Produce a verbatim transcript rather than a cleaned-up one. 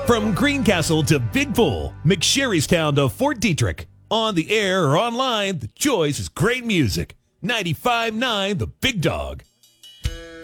From Greencastle to Big Bull, McSherrystown to Fort Detrick. On the air or online, the choice is great music. ninety-five point nine The Big Dog.